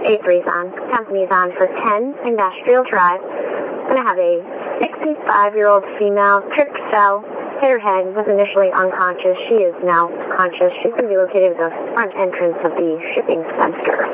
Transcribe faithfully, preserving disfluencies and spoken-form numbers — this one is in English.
eight three is on. Company's on for ten Industrial Drive. Gonna have a sixty-five-year-old female, trip cell, hit her head, was initially unconscious. She is now conscious. She's going to be located at the front entrance of the shipping center.